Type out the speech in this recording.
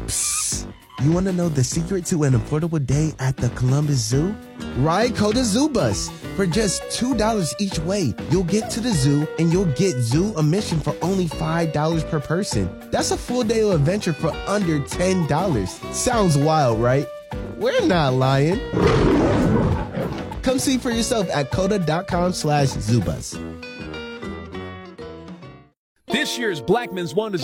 You want to know the secret to an affordable day at the Columbus Zoo? Ride Coda Zoo Bus. For just $2 each way, you'll get to the zoo and you'll get zoo admission for only $5 per person. That's a full day of adventure for under $10. Sounds wild, right? We're not lying. Come see for yourself at coda.com/zoobus. This year's Blackman's Wonders